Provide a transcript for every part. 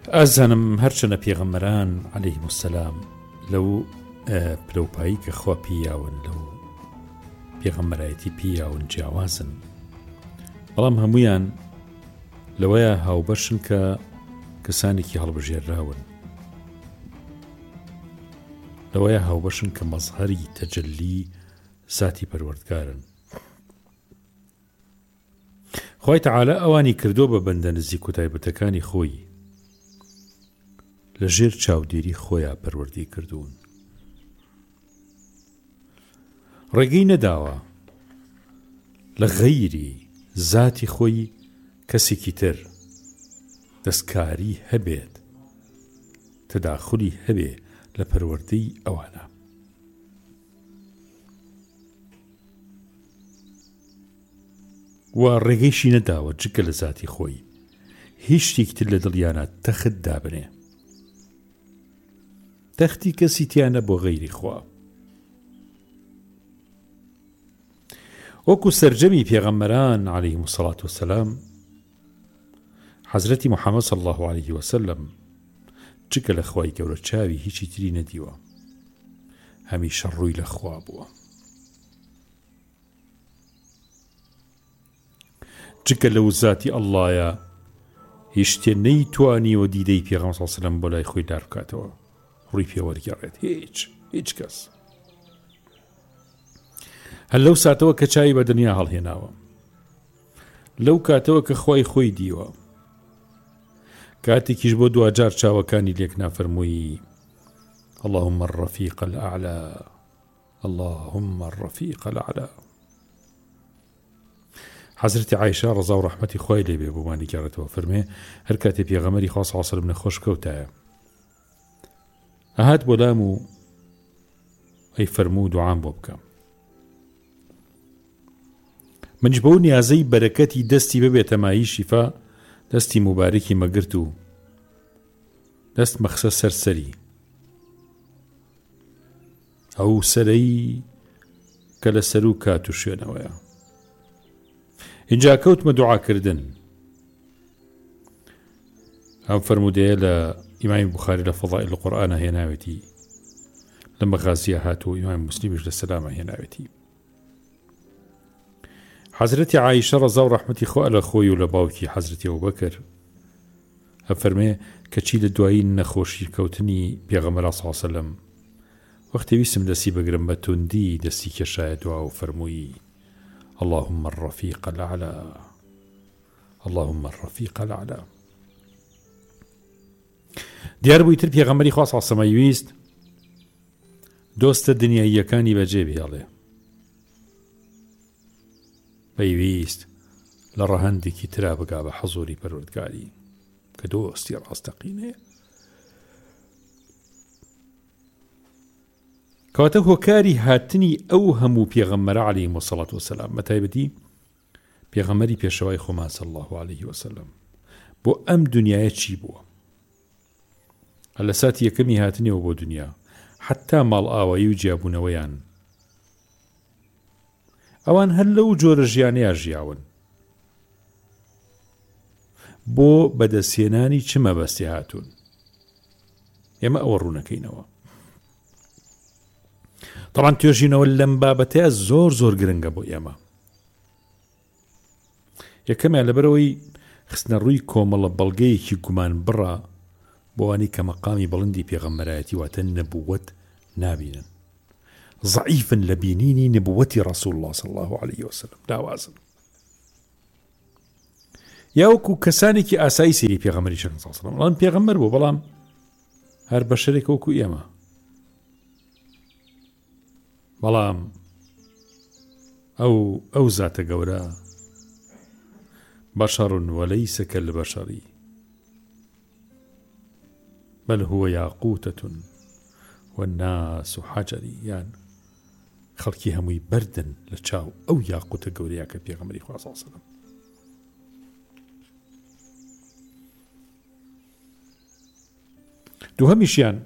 ئازانم هەرچەنە پێغەمبەران عەلەیهیمو سەلام لەو پلەپایی کە خوا پێیاون لەو پێغەمبەرایەتی پێیاون جیاوازن، بەڵام هەمویان لەوەیە هاوبەشن کە کەسانێکی هەڵبژێراون، لەوەیە هاوبەشن کە مەزهەری تەجەلی ذاتی پەروەردگارن. خوای تەعالا ئەوانی کردو بە بەندە نزیک و تایبەتەکانی خۆی لە ژێر چاودێری خۆیان پەروەردی کردوون. ڕێگەی نەداوە لە غەیری ذاتی خۆی کەسێکی تر دەستکاری هەبێت، تەداخلی هەبێ لە پەروەردەی ئەوانە. و ڕێگەیشی نەداوە جگە لە ذاتی خۆی هیچ شتێکتر لە دڵیانە تەخت دابنێ، تەختی کەسی تیانە بۆ غەیری خوا. وەکو سەرجەمی پێغەمبەران عەلەیهیمو سەڵات وەسەلام، حەزرەتی موحەممەد صلی الله عەلەیه وسەلەم جگە لە خوای گەورە چاوی هیچی تری نەدیوە، هەمیشە ڕووی لە خوا بووە. جگە لەو ذاتی ئەڵڵایە هیچ شتێ نەیتوانیوە دیدەی پێغەمبەر صلی الله عەلەیه وسەلەم بۆ لای خۆی دار بکاتەوە، ڕووی پێوەرگێڕێت. هیچ کەس هەر لەو ساتەوە کە چاوی بە دنیا هەڵهێناوە، لەو کاتەوە کە خوای خۆی دیوە، کاتێکیش بۆ دوجار چاوەکانی لێک نافەرمووی اللهم الرفيق الأعلى اللهم الرفيق الأعلى. حەزرەتی عایشە ڕەزا و ڕەحمەتی خوای لێ بێ بۆمانی گەڕێتەوە، فەرمێ هەر کاتێ پێغەمبەری خوا صلی الله عەلەیه وسەلەم نەخۆش کەوتایە، ئەهات بۆ لام و ئەی فەرموو دوعام بۆ بکەم، منیش بەو نیازەی بەرەکەتی دەستی ببێتە مایی شیفا، دەستی مبارەکی مەگرت و دەست مەخسە سەرسەری، ئەو سەرەی کە لە سەر و کات و شوێنەوەیە. اینجا کەوتمە دوعاکردن. ئەم فەرمودەیە لە ئیمامی بوخاری لە فەضائل القورئانە هێناوێتی، لە مەغازیە هاتووە، ئیمامی موسلیمیش لە سەلامە هێناوێتی. حەزرەتی عایشە ڕەزا و ڕەحمەتی خوا لە خۆی و لە باوکی حەزرەتی ئەبوبەکر ئەفەرمێ کەچی لە دوایی نەخۆشی کەوتنی پێغەمبەر صلی الله عەلەیه وسەلەم وەختێ ویستم دەستی بەگرم بە توندی دەستی کێشایە دوا و فەرمووی اللهم الرفيق الأعلى اللهم الرفيق الأعلى. دیار بووی تر پێغەمبەری خوا صلی الله عەلەیه وسەلەم ویست دۆستە دنیاییەکانی بەجێ بهێڵێ، پێویست لە ڕەهەندێکی ترا بگا بە حەزوری پەروەردگاری کە دۆستی ڕاستەقینەیە. کەواتە هۆکاری هاتنی ئەو هەموو پێغەمبەرە عەلەیهیمو سەڵات وەسەلام، بەتایبەتی پێغەمبەری پێشەوای خۆمان صلی الله عەلەیه وسەلەم، بۆ ئەم دنیایە چی بووە؟ هەر لە ساتی یەکەمی هاتنیەوە بۆ دنیا حتا ماڵ ئاوایی و جیابوونەوەیان، ئەوان هەر لەو جۆرە ژیانەیە ژیاون. بۆ بەدەستهێنانی چ مەبەستی هاتوون؟ ئێمە ئەوە ڕوونەکەینەوە. طبعاً توێژینەوە لەم بابەتەیە زۆر گرنگە بۆ ئێمە. یەکەمیان لەبەرەوەی خستنە ڕووی کۆمەڵە بەڵگەیەکی گومان بڕە بۆوانی کە مەقامی بەڵندی پێغەمبەرایەتی واتە نەبووەت نابینن، ضعیفن لە بینینی نبووەتی ڕەسوول الله صلی الله عەلەیه وسەلەم، داوازن. یا وەکو کەسانێکی ئاسایی سێری پێغەمبەری صلی الله عەلەیه وسەلەم، بەڵام پێغەمبەر بوو، بەڵام هەر بەشەرێک وەکو ئێمە، بەڵام ئەو زاتە گەورە بەشەڕ وەلەیسە کەلبەشەڕ بەل هو یاقوتة والناس حەجەری، یان خەڵکی هەمووی بەردن لە چاو ئەو یاقوتە گەورەیە کە پێغەمبەری خوا صلی الله عەلەیه وسەلەم. دووهەمیشیان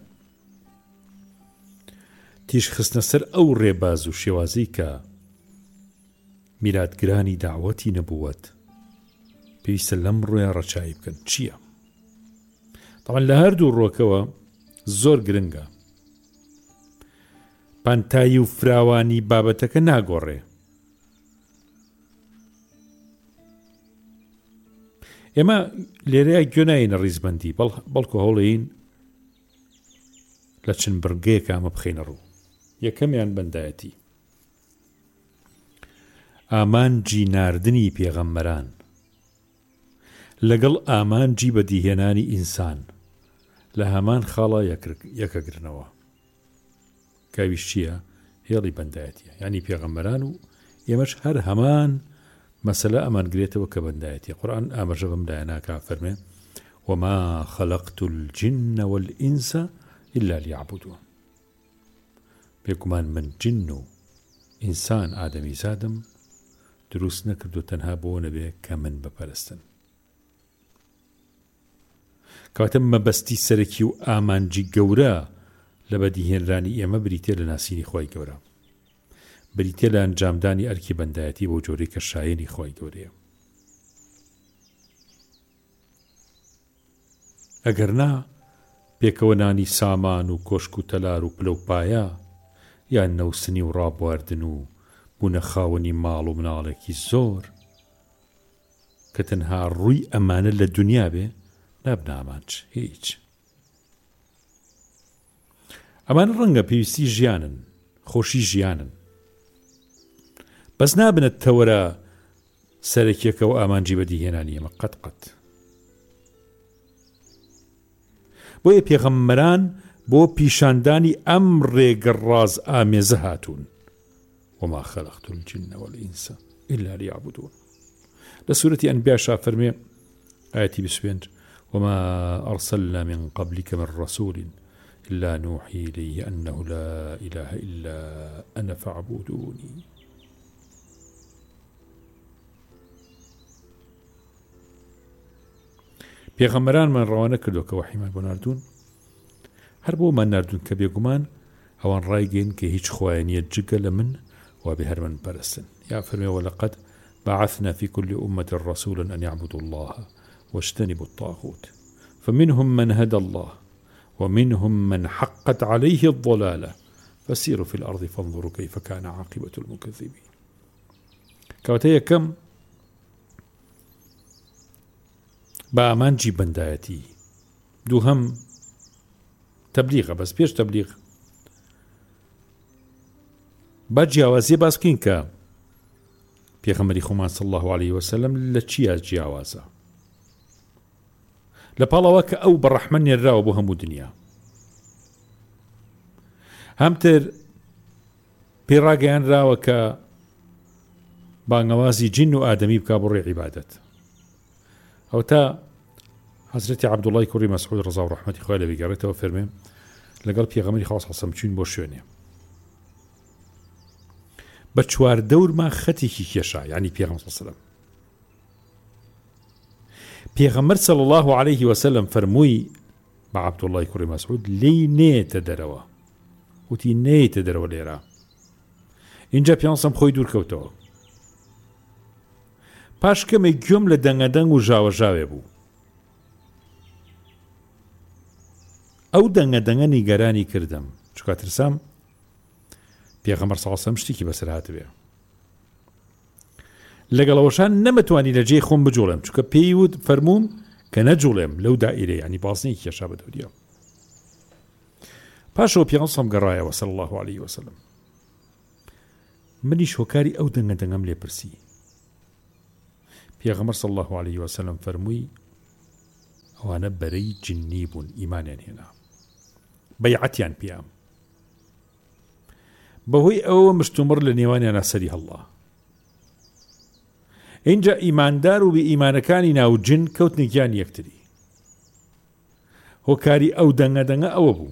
تیش خستنە سەر ئەو ڕێباز و شێوازەی کە میراتگرانی داوەتی نەبووەت پێویستە لەم ڕوویە ڕەچاوی بکەن. چییە؟ طبعا لە هەردوو ڕۆکەوە زۆر گرنگە پانتایی و فراوانی بابەتەکە ناگۆڕێ. ئێمە لێرەیە گوێناینە ڕیزبەندی بەڵکو هەوڵین لە چەند بڕگەیەک ئامە بخینە ڕوو. یەکەمیان بەندایەتی، ئامانجی ناردنی پێغەمبەران لەگەڵ ئامانجی بەدیهێنانی ئینسان لە هەمان خاڵە یەکەگرنەوە. کاویش چییە؟ هێڵی بەندایەتیە، یعنی پێغەمبەران و ئێمەش هەر هەمان مەسەلە ئەمانگرێتەوە کە بەندایەتیە. قورئان ئاماژە بەم لایەناکە فەرمێ وما خلقت الجن والإنس إلا ليعبدون. بێگومان من جن و ئینسان ئادەمی زادم دروست نەکردو تەنها بۆ نەبێ کە من بپەرستن. کەواتە مەبەستی سەرەکی و ئامانجی گەورە لە بەدیهێنرانی ئێمە بریتێ لە ناسینی خۆی گەورە، بریتێ لە ئەنجامدانی ئەرکی بەندایەتی بۆ جۆرەی کە شایەنی خۆی گەورەیە. ئەگەرنا پێکەوەنانی سامان و کۆشک و تەلار و پلە و پایە یان نەوسنی و ڕابواردن و بوونە خاوەنی ماڵ و مناڵێکی زۆر کە تەنها ڕووی ئەمانە لە دنیا بێ نابنە ئامانج هیچ. ئەمانە ڕەنگە پێویستی ژیانن، خۆشی ژیانن، بەس نابنە تەوەرە سەرەکیەکە و ئامانجی بەدیهێنانی ئێمە قەت. بۆیە پێغەمبەران بۆ پیشاندانی ئەم ڕێگە ڕاز ئامێزە هاتوون. وما خلقت الجن والإنس إلا ليعبدون. لە سورەتی ئەنبیا فەرمێ ئاەتی 25 وما أرسلنا من قبلك من رسول إلا نوحي إليه أنه لا إله إلا أنا فاعبدوني. پێغەمبەران من ڕەوانە کردو کە وحیمان بۆ ناردوون، هەر بۆمان ناردوون کە بێگومان ئەوان ڕایگەین کە هیچ خوایەنیە جگە لە من و بێ هەر من پەرستن. یا فەرمێ ولقد بعثنا في كل أمة رسولا أن يعبدوا الله واجتنبوا الطاغوت فمنهم من هدى الله ومنهم من حقت عليه الضلالة فسيروا في الأرض فانظروا كيف كان عاقبة المكذبين. كواتەیە کەم بە ئامانجی بەندایەتی، دووهەم تەبلیغە. بەس پێش تەبلیغ با جیاوازیە باس بکەین کە پێغەمبەری خۆمان صلی الله عليه وسلم لە چیە جیاوازە؟ لە پاڵەوە کە ئەو بەڕەحمە نێراوە بۆ هەموو دنیا، هەمتر پێڕاگەیانراوە کە بانگەوازی جن و ئادەمی بکا بۆ ڕێ عیبادەت. ئەو تا حەزرەتی عەبدوڵای کوڕی مەسعود ڕەزا و ڕەحمەتی خۆی لە بێگەڕێتەوە فەرمێ لەگەڵ پێغەمبەری خوا صلی الله عەلەیهی وسەلەم چوین بۆ شوێنێ بە چوار دەورمان خەتێکی کێشا، یعنی پێغەمبەر صلی الله عەلەیهی وسەلەم. پێغەمبەر صلی الله عەلەیهی وسەلەم فەرمووی بە عەبدوڵای کوڕی مەسعود لی نێتە دەرەوە، وتی نێتە دەرەوە لێرە. اینجا پێغەمبەر خۆی دوور کەوتەوە. پاش کەمێک گوێم لە دەنگەدەنگ و ژاوەژاوێ بوو. ئەو دەنگەدەنگە نیگەرانی کردم چونکە ترسام پێغەمبەر صلی الله عەلەیهی وسەلەم شتێکی بەسەر هاتبێ. لەگەڵەوەشان نەمەتوانی لە جێی خۆم بجوڵێم چونکە پێی وت فەرمووم کە نەجوڵێم لەو دائیرە، ینی باسنێکی کێشا بە دەوریە. پاشەوە پێغەمبەر گەڕایەوە صلی الله عەلەیهی وسەلەم. منیش هۆکاری ئەو دەنگەدەنگەم لێ پرسی. پێغەمبەر صلی الله عەلەیهی وسەلەم فەرمووی ئەوانە بەرەی جنی بوون، ئیمانیان هێنا، بەیعەتیان پێیام، بەهۆی ئەوە مشتومڕ لە نێوانیانە سەری هەڵڵا. اینجا ئیماندار و بێ ئیمانەکانی ناو جن کەوتنە گیان یەکتری. هۆکاری ئەو دەنگەدەنگە ئەوە بوو.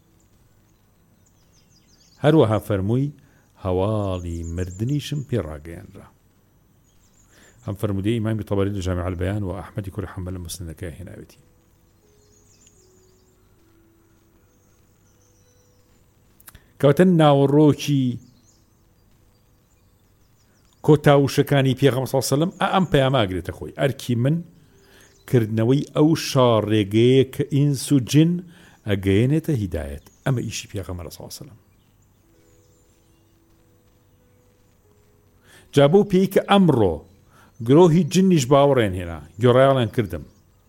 هەروەها فەرمووی هەواڵی مردنیشم پێڕاگەیاندرا. هم فرمودي إمام طبري لجامع البيان وأحمد كل حنبل مسند كاهناوتي. كوتنا وروكي كوتاو شكاني بيغم صلى الله عليه وسلم أم بياما قريت أخوي أركي من کردنەوەی ئەو شاڕێگەیە کە ئینس و جن ئەگەیەنێتە هیدایەت. ئەمە ئیشی پێغەمبەر صلی الله علیه وسلم. جا بۆ پێی کە ئەمڕۆ گرۆهی جنیش باوەڕێن هێنا گۆڕایاڵیان کردم.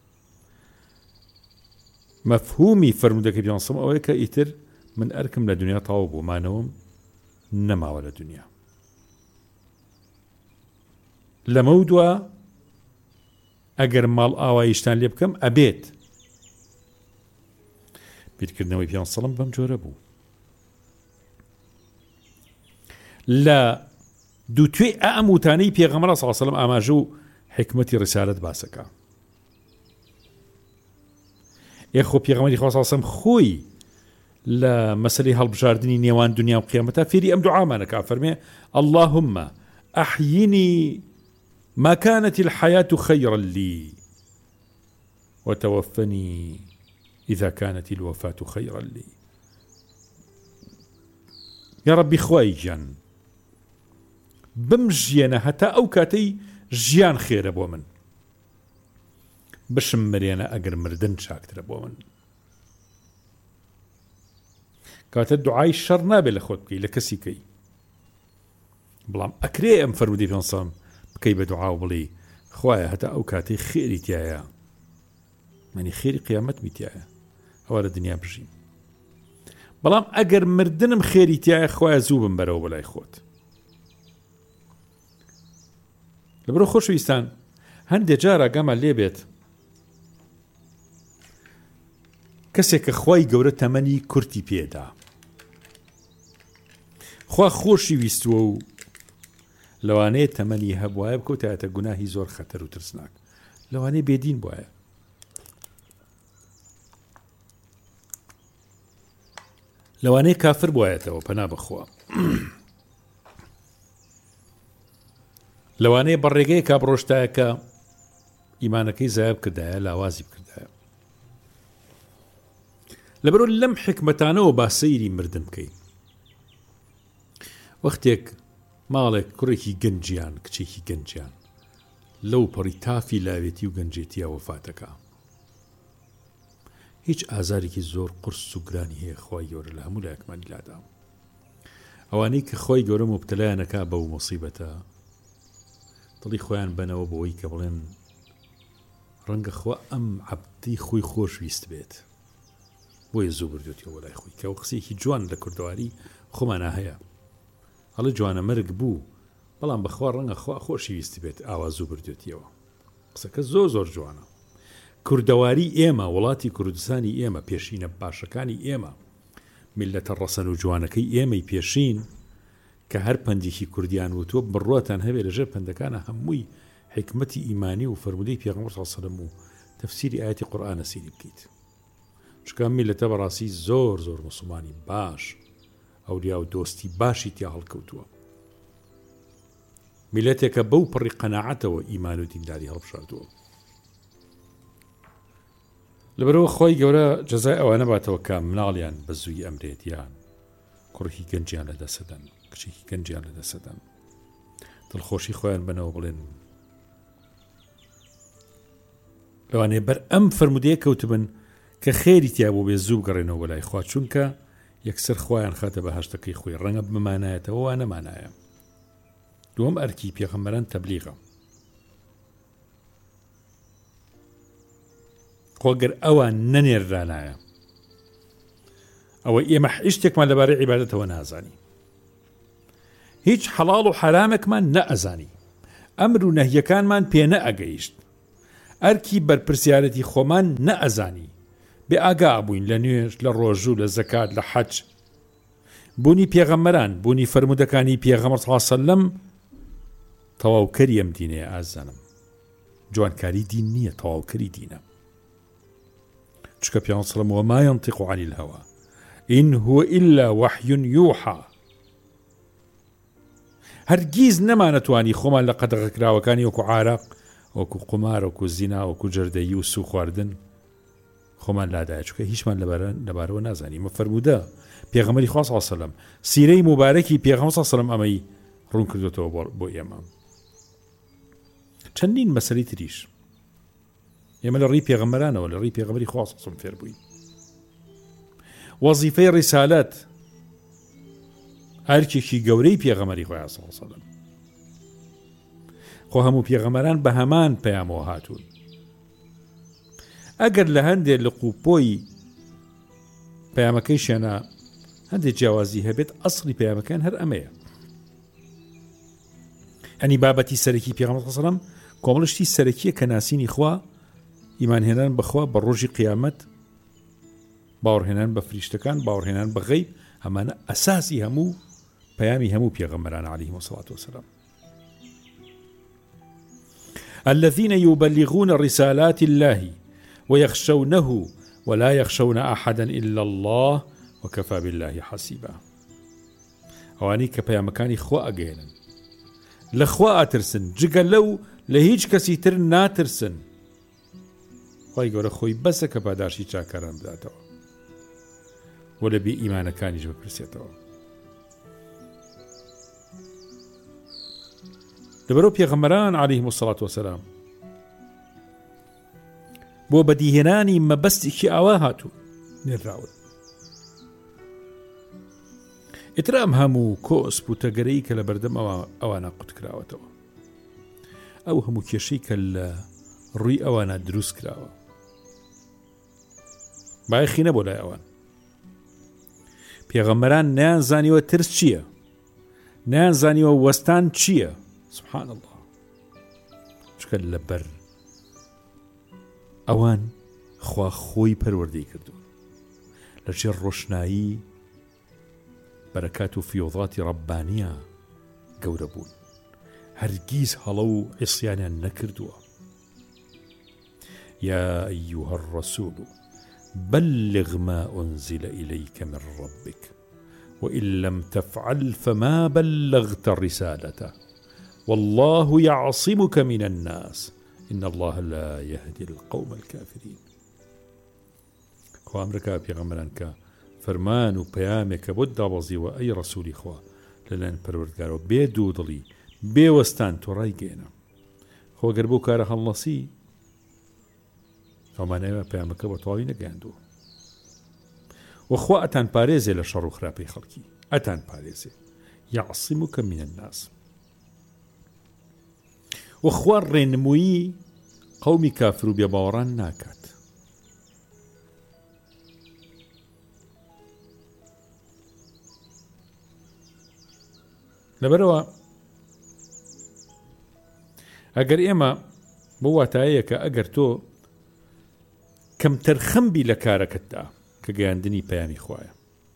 مەفهومی فەرمودەکەی پێغەمبەر صلی الله علیه و سلم ئەوەیە کە ئیتر من ئەرکم لە دنیا تەواو بوو، مانەوەم نەماوە لە دنیا. لەمە دووە ئەگەر ماڵ ئاواییشتان لێ بکەم ئەبێت. بیرکردنەوەی پێغەمبەر صلی الله علیه و سلم بەم جۆرە بوو. لە دووتوێ ئەم وتانەی پێغەمبەر صلی الله علیه و سلم ئاماژە و حکمەتی ڕسالەت باسەکە. یەخۆ پێغەمبەری خوا صلی الله علیه و سلم خۆی لە مەسەلەی هەڵبژاردننی نێوان دنیا و قیامەتە فێری ئەم دوعامانەکە فەرمێ اللهم أحيني ما كانت الحياة خيرا لي وتوفني إذا كانت الوفاة خيرا لي. يا ربي خواي جان بمجينا حتى أو كاتي جيان خير أبو من بشم مرينا أقر مردن شاكتر أبو من كانت الدعاء الشر نابل أخوتكي لكسيكي بلام أكري أم فرودي في نصام بكي بدعاء بلي خوايا حتى أو كاتي خيري تيايا يعني خيري قيامت ميتيايا أولا الدنيا بجيم بلام أقر مردنم خيري تيايا خوايا زوبم برو بلا إخوت لبرو خوش ويستان هندي جارة قام اللي بيت كسك خواي قورة تمني كرتي بيدا خوا خوشي ويستوو لەوانەیە تەمەنی هەبوایە بکەوتایەتە گوناهی زۆر خەتەر و ترسناک. لەوانەیە بێدین بواە. لەوانەیە کافر بوایەتەوە پەنا بخوا. لەوانەیە بەڕێگەیە کا بڕۆشتایە کە ئیمانەکەی زایە بکردایە لاوازی بکردایە. لەبەرۆ لەم حکمەتانەوە با سەیری مردن بکەین. وەختێک ماڵێک کوڕێکی گەنجیان کچێکی گەنجیان لەو پەڕی تافی لاوێتی و گەنجێتیە وەفاتەکە. هیچ ئازارێکی زۆر قورس و گرانی هەیە خوای گەورە لە هەموو لایەکمانی لادا. ئەوانەی کە خۆی گەورە مبتەلایانەکە بەو مصیبەتە دڵی خۆیان بنەوە بۆەوەی کە بڵێن ڕەنگە خوا ئەم عەبدەی خۆی خۆشویست بێت بۆیە زوو بردوێتەوە بۆ لای خۆی کە ئەو قسەیەکی جوان لە کوردەواری خۆمانە هەیە. هەڵە جوانە مەرگ بوو بەڵام بەخوا ڕەنگە خوا خۆشویستی بێت ئاوا زوو بردوێتیەوە. قسەکە زۆر زۆر جوانە. کوردەواری ئێمە وڵاتی کوردستانی ئێمە پێشینە باشەکانی ئێمە میلەتە ڕەسەن و جوانەکەی ئێمەی پێشین کە هەر پەندێکی کوردیان وتووە بڕواتان هەبێت لەژێر پەندەکانە هەمووی حکمەتی ئیمانی و فەرمودەی پێغەمبەر صلی الله علیه و سلم و تەفسیری ئاەتی قورئانە سیری بکەیت. چونکە میلەتە بەڕاستی زۆر زۆر موسڵمانی باش ئەولیا و دۆستی باشی تیا هەڵکەوتووە. میلەتێکە بەو پڕی قەناعەتەوە ئیمان و دینداری هەڵبژاردووە. لەبەرەوە خۆی گەورە جەزای ئەوە نەباتەوە کە مناڵیان بە زووی ئەمرێتیان کوڕێکی گەنجیان لەدەسەدەن کچێکی گەنجیان لەدەسەدەن دڵخۆشی خۆیان بنەوە بڵێن لەوانەیە بەر ئەم فەرمودەیە کەوتبن کە خێری تیا بۆ بێ زوو بگەڕێنەوە بەلای خوا چونکە یەکسەر خۆیان خاتە بە هەشتەکەی خۆی ڕەنگە بمانایەتەوە وا نەمانایە. دووەم ئەرکی پێغەمبەران تەبلیغە. خۆگەر ئەوان نەنێردانایە ئەوە ئێمە شتێکمان لەبارەی عیبادەتەوە نازانی. هیچ حەڵاڵ و حەرامێکمان نەئەزانی. ئەمر و نەهیەکانمان پێ نەئەگەیشت. ئەرکی بەرپرسیارەتی خۆمان نەئەزانی. بێ ئاگا بووین لە نوێژ لە ڕۆژوو لە زەکات لە حەج بوونی پێغەمبەران بوونی فەرمودەکانی پێغەمبەر صلی الله علیه و سلم تەواوکەری ئەم دینەیە ئازانم. جوانکاری دین نییە تەواوکەری دینە. چونکە پێغەمبەر صلی الله علیه و سلم وما ينطق عن الهوى إن هو إلا وحي يوحى. هەرگیز نەمانەتوانی خۆمان لە قەدەغەکراوەکانی وەکو عارەق وەکو قومار وەکو زینا وەکو جەردەیی و سوو خواردن خۆمان لادایە چونکە هیچمان لەبارەوە نازانی. مە فەرمودە پێغەمبەری خوا صلی الله علیه و سلم سیرەی مبارەکی پێغەمبەر صلی الله علیه و سلم ئەمەی ڕوون کردوێتەوە بۆ ئێمە. چەندین مەسەلەی تریش ئێمە لە ڕێی پێغەمبەرانەوە لە ڕێی پێغەمبەری خوا صلی الله علیه و سلم فێر بووین. وەزیفەی ڕیسالەت هەرکێکی گەورەی پێغەمبەری خوا صلی الله علیه و سلم. خۆ هەموو پێغەمبەران بە هەمان پەیامەوە هاتوون. ئەگەر لە هەندێک لە قوپۆی پەیامەکەیشیانە هەندێک جیاوازی هەبێت، ئەسڵی پەیامەکان هەر ئەمەیە. ئەنی بابەتی سەرەکی پێغەمبەر صلی الله علیه و سلم کۆمەڵشتی سەرەکیە کە ناسینی خوا، ئیمانهێنان بەخوا، بە ڕۆژی قیامەت، باوەڕهێنان بە فریشتەکان، باوەڕهێنان بە غەیب، ئەمانە ئەساسی هەموو پەیامی هەموو پێغەمبەران عەلەیهیمۇ الصەلاة وەسەلام. الذين يبلغون رسالات الله ويخشونه ولا يخشون أحدا إلا الله وكفى بالله حسيبا. ئەوانەی کە پەیامەکانی خوا ئەگەێنن، لە خوا ئاترسن، جگە لەو لە هیچ کەسی تر ناترسن. خوای گەورە خۆی بەسە کە پاداشی چاکاران بداتەوە و لە بێ ئیمانەکانیش بپرسێتەوە. لەبەرەوە پێغەمبەران عەلەیهیمۇ الصەلاة وەسەلام بۆ بەدیهێنانی مەبەستێکی ئاوا هاتوو نێراون. ئیتر ئەم هەموو کۆسپ و تەگەرەی کە لە بەردەم ئەوانە قوتکراوەتەوە، ئەو هەموو کێشەی کە لە ڕووی ئەوانە دروست کراوە، بایەخی نەبوو لای ئەوان. پێغەمبەران نەیانزانیوە ترس چییە، نەیانزانیوە وەستان چییە. سبحان الله. چکە لەبەر ئەوان خوا خۆی پەروەردەی کردوون، لەژێر ڕۆشنایی بەرەکات و فیوضاتی ڕەبانیە گەورە بوون، هەرگیز هەڵە و عیسیانیان نەکردووە. يا أيها الرسول بلغ ما أنزل إليك من ربك وإن لم تفعل فما بلغت رسالته والله يعصمك من الناس إن الله لا يهدي القوم الكافرين. خو أمريكا بيغمران كا فرمان و پەیامێکە بۆ دابەزیوە ئەی ڕەسوولی خوا لەلایەن پەروەردگارەوە بێ دوودڵی بێوەستان تۆ ڕایگەێنە. خۆ گەر بۆ کارە هەڵنەسی ئەومانەوە پەیامەکە بە تەواوی نەگەیاندووە. وەخوا ئەتان پارێزێ لە شەڕ و خراپەی خەڵکی، ئەتان پارێزێ. یعصمک من الناس. وەخوا ڕێنمووی قەومی کافر و بێباوەڕان ناکات. لەبەرەوە ئەگەر ئێمە بۆ واتایەیە کە ئەگەر تۆ کەمتر خەمبی لە کارەکەتدا کە گەیاندنی پەیامی خوایە،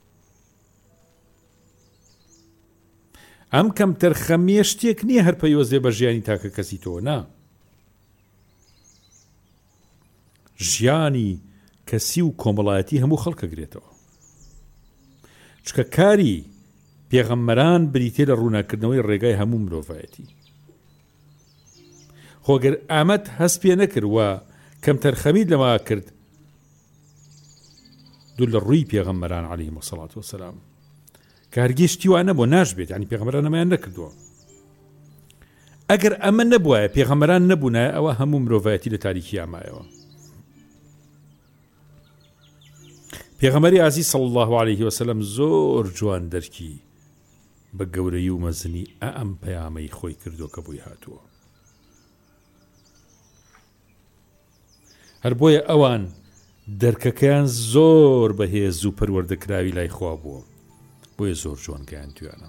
ئەم کەمتر خەمیە شتێک نییە هەر پەیوەزێ بە ژیانی تاکە کەسی تۆ نا. ژیانی کەسی و کۆمەڵایەتی هەموو خەڵکە گرێتەوە. چکە کاری پێغەمبەران بریتێ لە ڕووناکردنەوەی ڕێگای هەموو مرۆڤایەتی. خۆگەر ئامەد هەست پێ نەکرد و کەمتر خەمید لەما کرد دوو لە ڕووی پێغەمبەران عەلەیهیمۇ الصەلاة وەسەلام کە هەرگیز شتیوانە بۆ ناشبێت، یعنی پێغەمبەران ئەمەیان نەکردووە. ئەگەر ئەمە نەبووایە، پێغەمبەران نەبوونایە، ئەوە هەموو مرۆڤایەتی لە تاریکی ئامایەوە. پێغەمبەری ئازیز صلی الله علیه وسلم زۆر جوان دەرکی بە گەورەی و مەزنی ئەم پەیامەی خۆی کردو کە بووی هاتووە. هەر بۆیە ئەوان دەرکەکەیان زۆر بەهێز و پەروەردەکراوی لای خوا بووە، بۆیە زۆر جوان گەیاندویانە.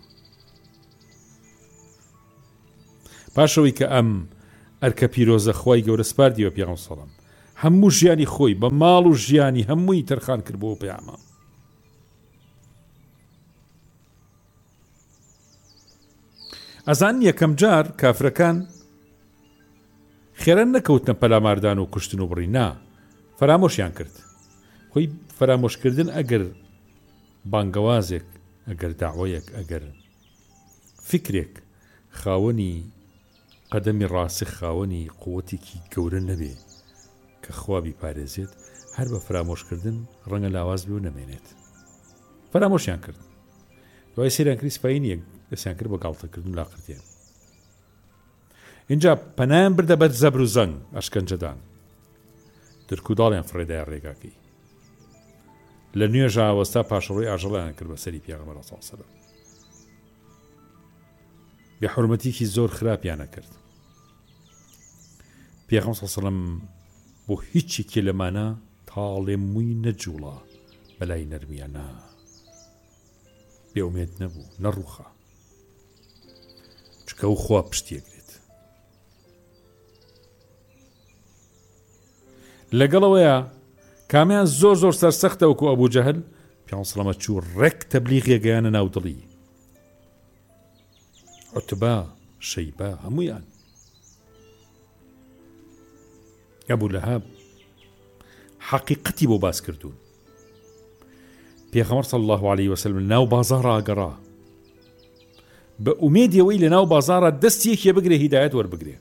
پاشەوەی کە ئەم ئەرکە پیرۆزە خوای گەورە سپاردیوە پێغەمبەر سەڵام، هەموو ژیانی خۆی بە ماڵ و ژیانی هەمووی تەرخان کرد بۆ پەیامە. ئەزان یەکەم جار کافرەکان خێرا نەکەوتنە پەلاماردان و کوشتن و بڕی، نا، فەرامۆشیان کرد. خۆی فەرامۆشکردن ئەگەر بانگەوازێک، ئەگەر داوایەک، ئەگەر فکرێک خاوەنی قەدەمی ڕاسخ، خاوەنی قووەتێکی گەورە نەبێ کە خوا بیپارێزێت، هەر بە فرامۆشکردن ڕەنگە لاواز بێ و نەمێنێت. فرامۆشیان کرد. دوای سێریان کردی سپایی نییە، دەستیان کرد بە گاڵتەکردن لاقرتیان. اینجا پەنایان بردە بەر زەبر و زەنگ، ئەشکەنجەدان. درکوداڵیان فڕێدای ڕێگاکەی لە نوێژ ئاوەستا پاشەڕۆی ئاژەڵیان کرد بە سەری پێغەمبەر صلی الله علیه وسلم بێحورمەتیکی زۆر خراپیانە کرد پێغەمبەر صلی الله علیه وسلم بۆ هیچێکی لەمانە تاڵێ مووی نەجوڵا بەلای نەرمیانە بێومێد نەبوو نەڕووخە چکە و خوا پشتێگرێت لەگەڵەوەیە کامیان زۆر زۆر سەرسەختە وەکو ئەبوو جەهل پێغەمبەر صلی الله علیه وسلم چوو ڕێک تەبلیغی گەیانە ناو دڵی عوتبە شەیبە هەموویان ئەبوو لەهاب حقیقەتی بۆ باس کردوون پێغەمبەر صلی الله علیه وسلم ناو بازار ئاگەڕا بە ئومێدیەوەی لە ناو بازارە دەستیەکێ بگرێ هیدایەت وەربگرێ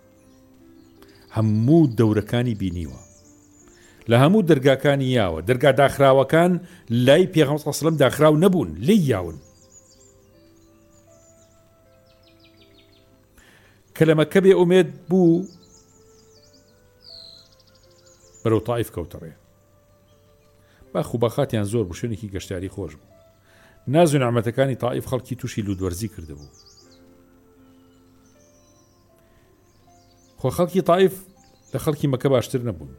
هەموو دەورەکانی بینیوە لە هەموو دەرگاکانی یاوە دەرگا داخراوەکان لای پێغەمبەر صلی الله علیه وسلم داخراو نەبوون لی یاون کە لە مەکە بێ ئومێد بوو بەرەو تائیف کەوتەڕێ باخ و باخاتیان زۆر بوو شوێنێکی گەشتیاری خۆش بوو ناز و نعمەتەکانی تائیف خەڵکی تووشی لودوەرزی کردبوو خۆ خەڵکی تائیف لە خەڵکی مەکە باشتر نەبوون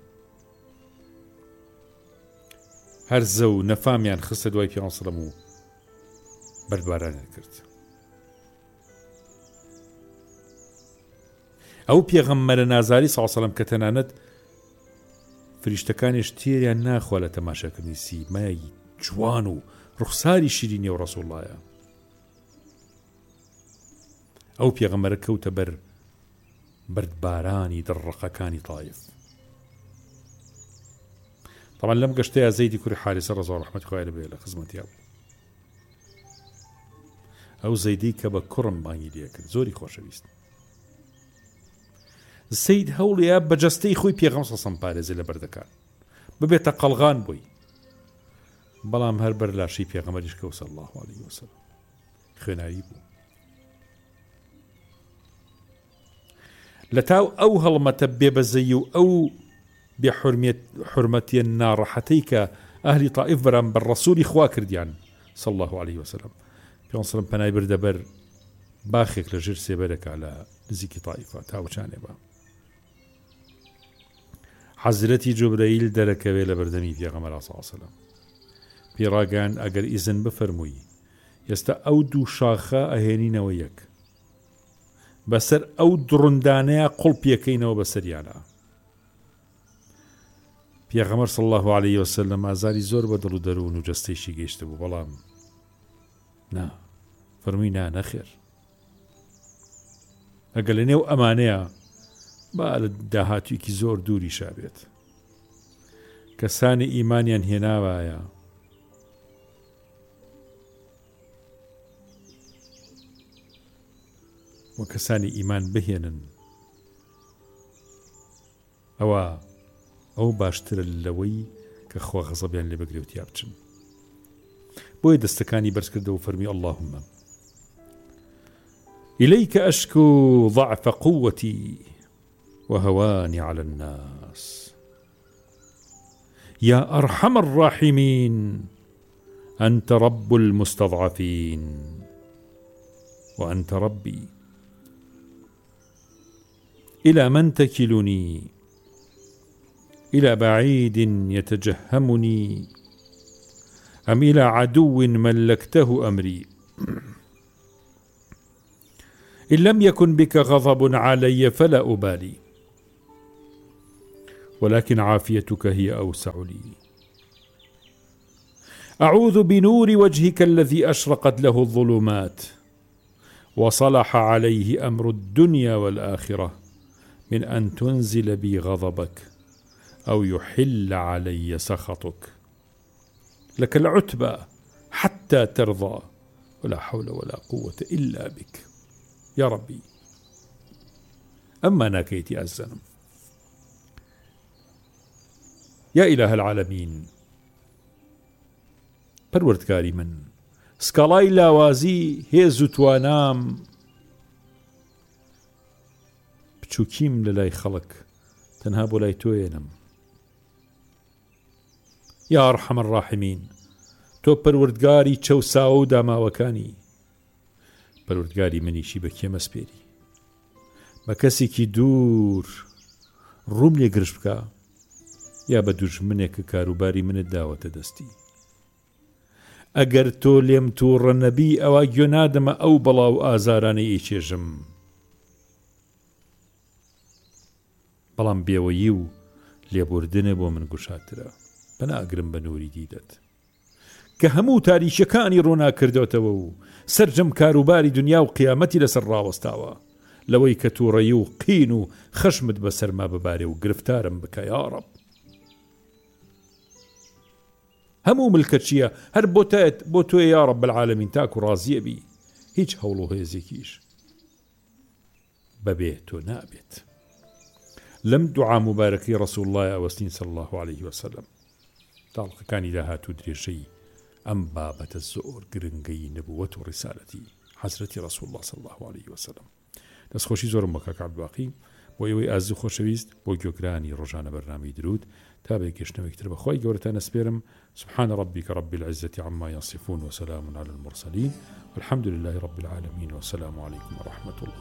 هەرزە و نەفامیان خستە دوای پێغەمبەر صلی الله علیه وسلم و بەردبارانیان کرد ئەو پێغەمبەرە نازاری صلی الله علیه وسلم کە تەنانەت فریشتەکانیش تێریان ناخوا لە تەماشاکردنی سیمای جوان و ڕوخساری شیرینی و ڕەسوڵ اللهە ئەو پێغەمبەرە کەوتە بەر بەردبارانی دڕڕەقەکانی تائیف طبعا لەم گەشتەیە زەیدی کوڕی حارسە ڕەضا و ڕەحمەتی خوای لەبێ لە خزمەتیا بوو ئەو زەیدی کە بە کوڕم بانگی لێ کرد زۆری خۆشەویست سید هەوڵەیە بەجەستەی خۆی پێغەمبەر صلی الله علیه وسلم پارێزێ لە بەردەکان ببێتە قەڵغان بووی بەڵام هەر بەر لاشی پێغەمبەریش کەوت صلی الله علیه وسلم خوێناوی بوو لە تاو ئەو هەڵمەتە بێبەزەی و ئەو بێحورمەتیە ناڕەحەتەی کە ئەهلی تائیف بەرامبەر ڕەسوولی خوا کردیان صلی الله علیه وسلم پێغەمبەر صلی الله علیه وسلم پەنای بردە بەر باخێک لە ژێر سێبەرێکا لە نزیکی تائیفە تاوچانێ بە حەزرەتی جوبرەیل دەرەکەوێ لە بەردەمی پێغەمبەر صلی الله علیه وسلم پێڕاگەیان ئەگەر ئیزن بفەرمووی ئێستا ئەو دوو شاخە ئەهێنینەوە یەک بەسەر ئەو دڕندانەیە قوڵپیەکەینەوە بەسەریانە پێغەمبەر صلی الله علیه وسلم ئازاری زۆر بە دڵ و دەروون و جەستەیشی گەیشتە بوو بەڵام نا فەرمووی نا نەخێر ئەگەر لە نێو ئەمانەیە با لە داهاتوویەکی زۆر دووری شابێت کەسانی ئیمانیان هێناوایە و کەسانی ئیمان بهێنن ئەو باشترە لەوەی کە خوا غەزەبیان لێ بەگرێ و تیا بچن بۆیە دەستەکانی بەرز کردە و فەرمی اللهم إليك أشكو ضعف قوتي وهواني على الناس يا أرحم الراحمين أنت رب المستضعفين وأنت ربي إلى من تكلني إلى بعيد يتجهمني أم إلى عدو ملكته أمري إن لم يكن بك غضب علي فلا أبالي ولكن عافيتك هي أوسع لي أعوذ بنور وجهك الذي أشرقت له الظلمات وصلح عليه أمر الدنيا والآخرة من أن تنزل بي غضبك أو يحل علي سخطك لك العتبى حتى ترضى ولا حول ولا قوة إلا بك يا ربي أما ناكيتي الزنم يا إله العالمين پروردگاری من سکاڵای لاوازی هێز و توانام بچووکیم لە لای خەڵک تەنها بۆ لای تۆیەنم یا ئەرحەمە الراحیمین تۆ پەروەردگاری چەوساوە و داماوەکانی پەروەردگاری منیشی بە کێ مەسپێری بە کەسێکی دوور ڕووم لێ گرش بکە یا بە دوژمنێک کە کاروباری منت داوەتە دەستی ئەگەر تۆ لێم تووڕە نەبی ئەوە گوێ نادەمە ئەو بەڵاو ئازارانەی ئەیچێژم بەڵام بێوەیی و لێبوردنە بۆ من گوشاترە بەناگرم بە نووری دیدەت کە هەموو تاریشەکانی ڕوونا کردوتەوە و سەرجەم کاروباری دنیا و قیامەتی لەسەر ڕاوەستاوە لەوەی کە تووڕەیی و قین و خەشمت بەسەرما ببارێ و گرفتارم بکە یا ڕەب هەموو ملکەچیە هەر بۆ تۆ یا ڕەب العالەمین تاک و ڕازیە بی هیچ هەوڵ و هێزێکیش بەبێ تۆ نابێت لەم دوعا مبارەکەی ڕەسوڵ الله ئەوەستین صلی الله عليه وسلم تاڵقەکانی داهاتوو درێژەی ئەم بابەتە زۆر گرنگەی نبووەت و ڕیسالەتی حەزرەتی ڕەسوڵ الله صلی الله عليه وسلم دەستخۆشی زۆرم بە کاک عەبدولباقی بۆ ئەوەی ئازوو خۆشەویست بۆ گوێگرانی ڕۆژانە بەرنامەی درود تا بێگەشتنەوەیکتر بەخوای گەورەتان ئەسپێرم سبحان ربك رب العزة عما يصفون وسلام على المرسلين والحمد لله رب العالمين والسلام عليكم ورحمة الله